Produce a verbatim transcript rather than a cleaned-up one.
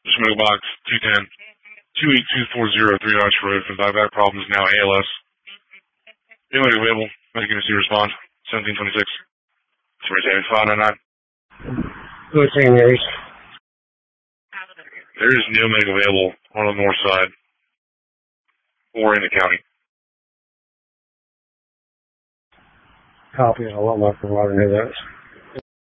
Schmidt Box two ten, two eight two four zero, three Arch Road for buyback problems now A L S. Anybody available? Making a C respond. seventeen twenty-six. Three five nine nine. Good thing there is. There is no medic available on the north side or in the county. Copy. I'll let my provider know that.